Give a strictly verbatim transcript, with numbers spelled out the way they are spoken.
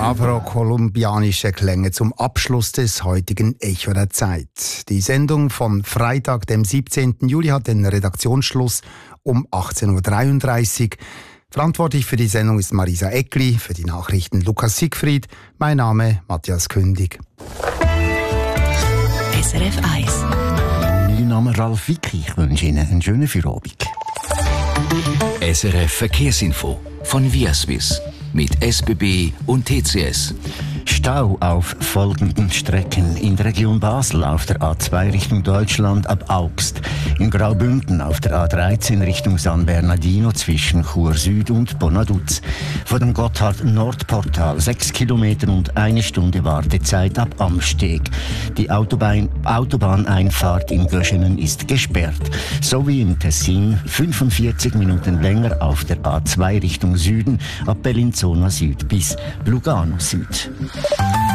afro-kolumbianische Klänge zum Abschluss des heutigen Echo der Zeit. Die Sendung von Freitag, dem siebzehnten Juli, hat den Redaktionsschluss um achtzehn Uhr dreiunddreißig. Verantwortlich für die Sendung ist Marisa Eckli, für die Nachrichten Lukas Siegfried. Mein Name Matthias Kündig. S R F eins. Mein Name ist Ralf Wicki. Ich wünsche Ihnen einen schönen Feierabend. S R F Verkehrsinfo von Viaswiss mit S B B und T C S. Stau auf folgenden Strecken: in der Region Basel auf der A zwei Richtung Deutschland ab Augst, in Graubünden auf der A dreizehn Richtung San Bernardino zwischen Chur Süd und Bonaduz, vor dem Gotthard-Nordportal sechs Kilometer und eine Stunde Wartezeit ab Amsteg. Die Autobahn, Autobahneinfahrt in Göschenen ist gesperrt, sowie im Tessin fünfundvierzig Minuten länger auf der A zwei Richtung Süden ab Bellinzona Süd bis Lugano Süd.